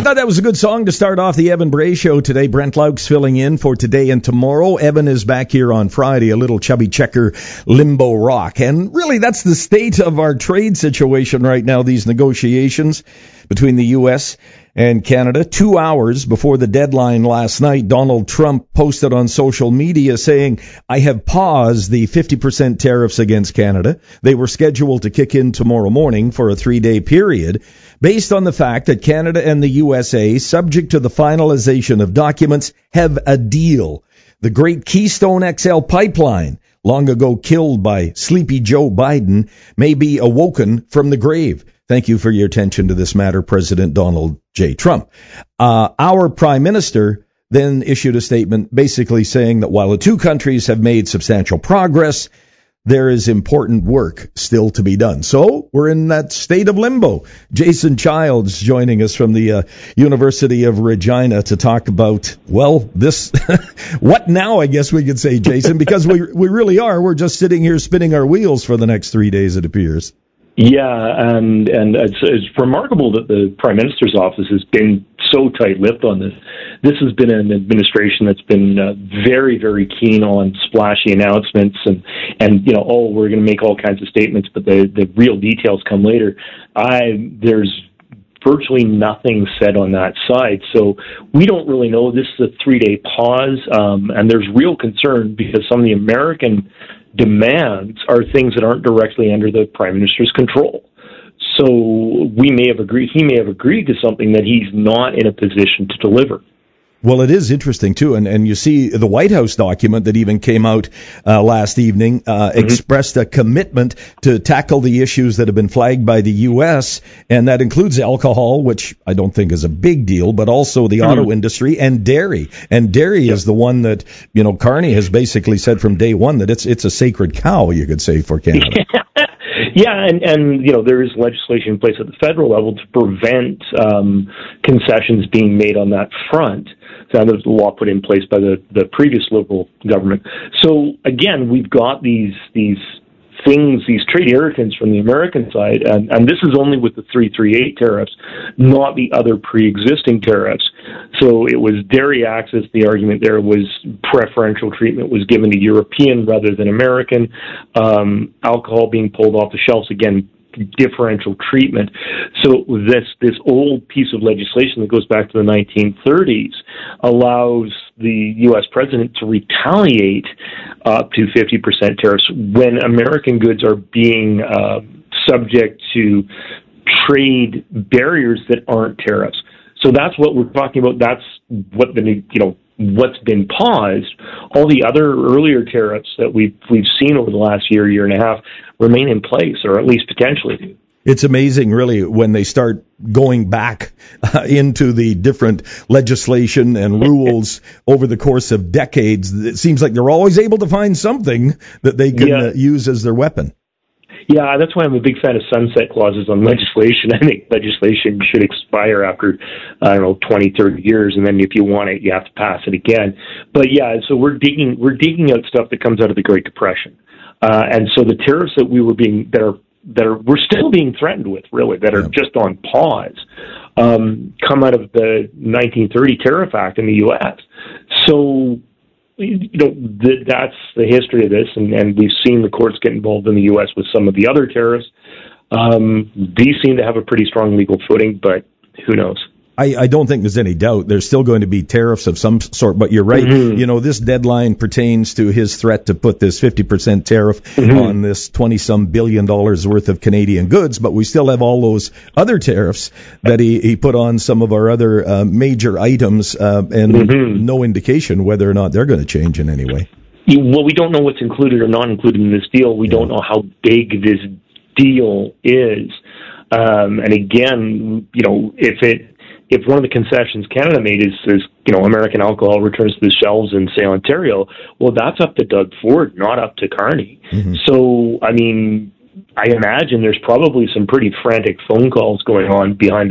thought that was a good song to start off the Evan Bray Show today. Brent Lauk's filling in for today and tomorrow. Evan is back here on Friday, a little chubby checker limbo rock. And really, that's the state of our trade situation right now, these negotiations between the U.S. and Canada. 2 hours before the deadline last night, Donald Trump posted on social media saying, I have paused the 50% tariffs against Canada. They were scheduled to kick in tomorrow morning for a 3-day period, based on the fact that Canada and the USA, subject to the finalization of documents, have a deal. The Great Keystone XL pipeline, long ago killed by Sleepy Joe Biden, may be awoken from the grave. Thank you for your attention to this matter, President Donald J. Trump. Our Prime Minister then issued a statement basically saying that while the two countries have made substantial progress, there is important work still to be done. So we're in that state of limbo. Jason Childs joining us from the University of Regina to talk about, well, this, what now, I guess we could say, Jason, because we really are. We're just sitting here spinning our wheels for the next 3 days, it appears. Yeah, and it's remarkable that the Prime Minister's office has been so tight-lipped on this. This has been an administration that's been very, very keen on splashy announcements and we're going to make all kinds of statements, but the real details come later. There's virtually nothing said on that side, so we don't really know. This is a 3-day pause, and there's real concern because some of the American demands are things that aren't directly under the Prime Minister's control. So he may have agreed to something that he's not in a position to deliver. Well, it is interesting, too, and you see the White House document that even came out last evening expressed a commitment to tackle the issues that have been flagged by the U.S., and that includes alcohol, which I don't think is a big deal, but also the auto industry and dairy. And dairy is the one that, Carney has basically said from day one that it's a sacred cow, you could say, for Canada. Yeah, and there is legislation in place at the federal level to prevent concessions being made on that front. So there's a law put in place by the previous Liberal government. So again, we've got these things, these trade irritants from the American side, and this is only with the 338 tariffs, not the other pre-existing tariffs. So it was dairy access. The argument there was preferential treatment was given to European rather than American. Alcohol being pulled off the shelves, again, differential treatment. So this old piece of legislation that goes back to the 1930s allows the U.S. president to retaliate up to 50% tariffs when American goods are being subject to trade barriers that aren't tariffs. So that's what we're talking about. That's what what's been paused. All the other earlier tariffs that we've seen over the last year and a half remain in place, or at least potentially do. It's amazing, really, when they start going back into the different legislation and rules over the course of decades. It seems like they're always able to find something that they can use as their weapon. Yeah, that's why I'm a big fan of sunset clauses on legislation. I think legislation should expire after, 20, 30 years, and then if you want it, you have to pass it again. But yeah, so we're digging out stuff that comes out of the Great Depression. And so the tariffs that we're still being threatened with, really, that are just on pause, come out of the 1930 Tariff Act in the U.S. So, that's the history of this, and we've seen the courts get involved in the U.S. with some of the other tariffs. These seem to have a pretty strong legal footing, but who knows? I don't think there's any doubt. There's still going to be tariffs of some sort, but you're right. Mm-hmm. This deadline pertains to his threat to put this 50% tariff on this $20-some billion worth of Canadian goods, but we still have all those other tariffs that he put on some of our other major items, and no indication whether or not they're going to change in any way. Well, we don't know what's included or not included in this deal. We don't know how big this deal is. And again, if one of the concessions Canada made is American alcohol returns to the shelves in, say, Ontario, well, that's up to Doug Ford, not up to Carney. So, I imagine there's probably some pretty frantic phone calls going on behind